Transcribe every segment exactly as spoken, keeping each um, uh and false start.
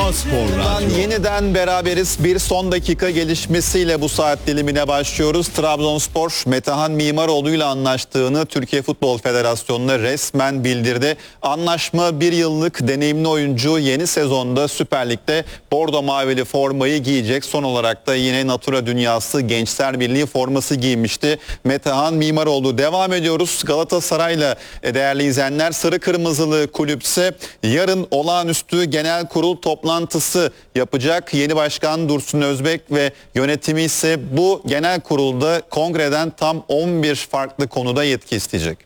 Spor Radyo. Yeniden beraberiz. Bir son dakika gelişmesiyle bu saat dilimine başlıyoruz. Trabzonspor, Metehan Mimaroğlu ile anlaştığını Türkiye Futbol Federasyonu'na resmen bildirdi. Anlaşma bir yıllık, deneyimli oyuncu yeni sezonda Süper Lig'de bordo mavili formayı giyecek. Son olarak da yine Natura Dünyası Gençler Birliği forması giymişti Metehan Mimaroğlu. Devam ediyoruz. Galatasaray'la değerli izleyenler, sarı kırmızılı kulüpse yarın olağanüstü genel kurul toplantısı yapacak. Yeni başkan Dursun Özbek ve yönetimi ise bu genel kurulda kongreden tam on bir farklı konuda yetki isteyecek.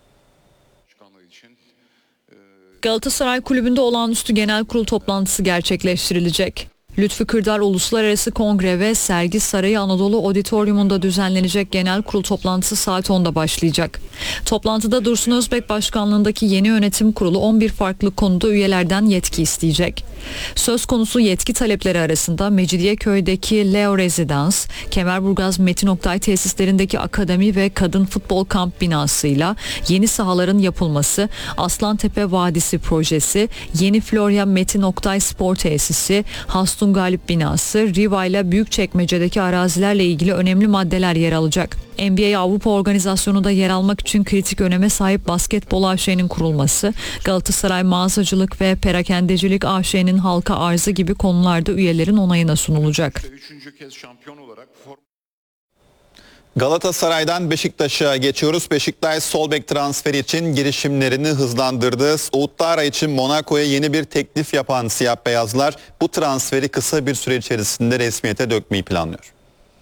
Galatasaray Kulübü'nde olağanüstü genel kurul toplantısı gerçekleştirilecek. Lütfü Kırdar Uluslararası Kongre ve Sergi Sarayı Anadolu Auditorium'unda düzenlenecek genel kurul toplantısı saat onda başlayacak. Toplantıda Dursun Özbek başkanlığındaki yeni yönetim kurulu on bir farklı konuda üyelerden yetki isteyecek. Söz konusu yetki talepleri arasında Mecidiyeköy'deki Leo Rezidans, Kemerburgaz Metin Oktay tesislerindeki akademi ve kadın futbol kamp binasıyla yeni sahaların yapılması, Aslantepe Vadisi projesi, yeni Florya Metin Oktay Spor Tesisi, Hastun Galip binası, Riva ile Büyükçekmece'deki arazilerle ilgili önemli maddeler yer alacak. N B A Avrupa Organizasyonu'nda yer almak için kritik öneme sahip Basketbol A Ş'nin kurulması, Galatasaray Mağazacılık ve Perakendecilik A Ş'nin halka arzı gibi konularda üyelerin onayına sunulacak. Üçüncü kez şampiyon olarak Galatasaray'dan Beşiktaş'a geçiyoruz. Beşiktaş sol bek transferi için girişimlerini hızlandırdı. Ouattara için Monaco'ya yeni bir teklif yapan siyah beyazlar bu transferi kısa bir süre içerisinde resmiyete dökmeyi planlıyor.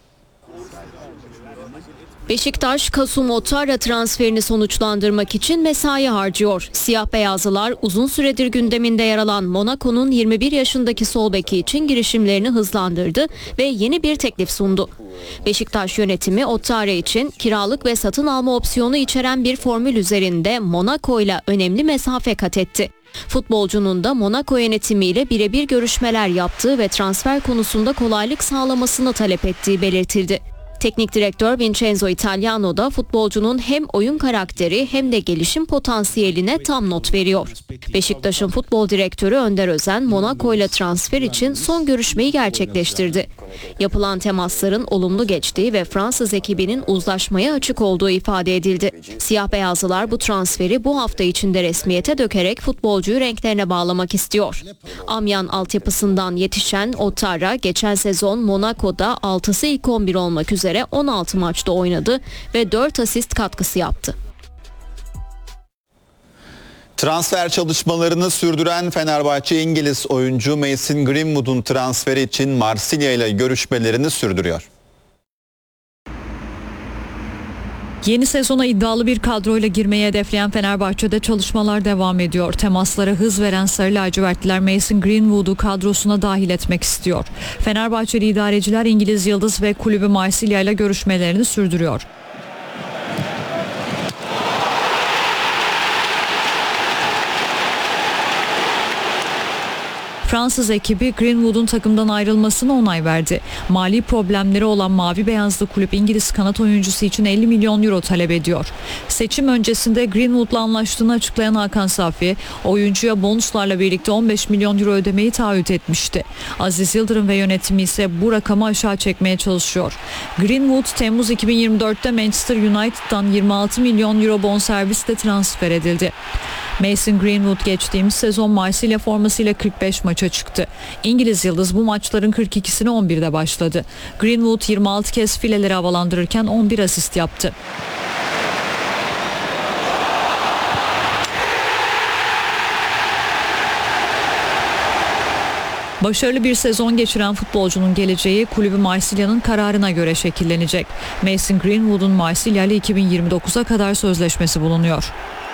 Beşiktaş, Kasum Ouattara transferini sonuçlandırmak için mesai harcıyor. Siyah beyazlılar uzun süredir gündeminde yer alan Monaco'nun yirmi bir yaşındaki sol beki için girişimlerini hızlandırdı ve yeni bir teklif sundu. Beşiktaş yönetimi Ouattara için kiralık ve satın alma opsiyonu içeren bir formül üzerinde Monaco ile önemli mesafe kat etti. Futbolcunun da Monaco yönetimiyle birebir görüşmeler yaptığı ve transfer konusunda kolaylık sağlamasını talep ettiği belirtildi. Teknik direktör Vincenzo Italiano da futbolcunun hem oyun karakteri hem de gelişim potansiyeline tam not veriyor. Beşiktaş'ın futbol direktörü Önder Özen, Monaco ile transfer için son görüşmeyi gerçekleştirdi. Yapılan temasların olumlu geçtiği ve Fransız ekibinin uzlaşmaya açık olduğu ifade edildi. Siyah beyazlılar bu transferi bu hafta içinde resmiyete dökerek futbolcuyu renklerine bağlamak istiyor. Amyan altyapısından yetişen Ouattara geçen sezon Monaco'da altısı ilk on bir olmak üzere on altı maçta oynadı ve dört asist katkısı yaptı. Transfer çalışmalarını sürdüren Fenerbahçe İngiliz oyuncu Mason Greenwood'un transferi için Marsilya ile görüşmelerini sürdürüyor. Yeni sezona iddialı bir kadroyla girmeyi hedefleyen Fenerbahçe'de çalışmalar devam ediyor. Temaslara hız veren Sarı lacivertliler Mason Greenwood'u kadrosuna dahil etmek istiyor. Fenerbahçeli idareciler İngiliz yıldız ve kulübü Marsilya ile görüşmelerini sürdürüyor. Fransız ekibi Greenwood'un takımdan ayrılmasına onay verdi. Mali problemleri olan mavi beyazlı kulüp İngiliz kanat oyuncusu için elli milyon euro talep ediyor. Seçim öncesinde Greenwood'la anlaştığını açıklayan Hakan Safi, oyuncuya bonuslarla birlikte on beş milyon euro ödemeyi taahhüt etmişti. Aziz Yıldırım ve yönetimi ise bu rakamı aşağı çekmeye çalışıyor. Greenwood Temmuz iki bin yirmi dörtte Manchester United'dan yirmi altı milyon euro bonservisle transfer edildi. Mason Greenwood geçtiğimiz sezon Marsilya formasıyla kırk beş maça çıktı. İngiliz yıldız bu maçların kırk ikisine on birde başladı. Greenwood yirmi altı kez fileleri havalandırırken on bir asist yaptı. Başarılı bir sezon geçiren futbolcunun geleceği kulübü Marsilya'nın kararına göre şekillenecek. Mason Greenwood'un Marsilya ile iki bin yirmi dokuza kadar sözleşmesi bulunuyor.